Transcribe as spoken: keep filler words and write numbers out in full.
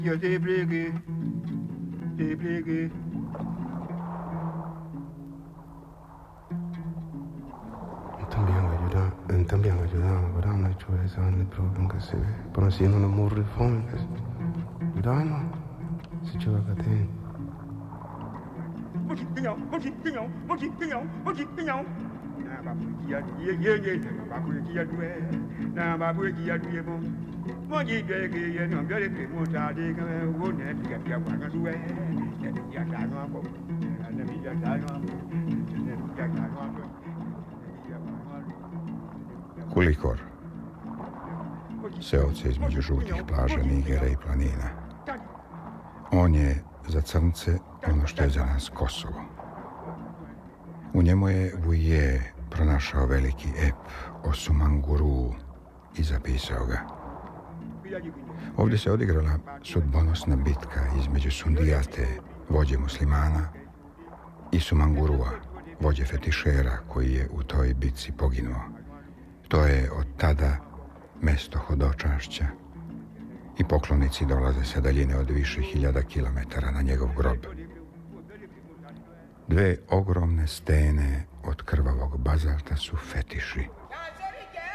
Yo te plegué, te plegué. También ayuda, también ayuda, ¿verdad? No he hecho eso en el programa que se ve. Pero si no nos morre fome, ¿verdad? No, si yo acá te. Mochi piñao, mochi piñao, mochi piñao, mochi piñao. Na ba bu ya ye ye ye, na ba bu ya duwe, na ba bu ya duwe bo. Mochi de ge ye no gare pe mo ta de ga wo ne ti ga ya wa ga duwe. Ya de ya ta no ko. Na mi ya ta no. Ne ya ta no. Kulikor. Seoce između žutih plaža Nigera i planina. On je za crnce ono što je za nas Kosovo. U njemu je Vuje pronašao veliki ep o Sumanguru i zapisao ga. Ovdje se odigrala sudbonosna bitka između Sundijate, vođe muslimana, i Sumangurua, vođe fetišera koji je u toj bitci poginuo. To je od tada mesto hodočašća i poklonici dolaze sa daljine od više hiljada kilometara na njegov grob. Dve ogromne stene od krvavog bazalta su fetiši.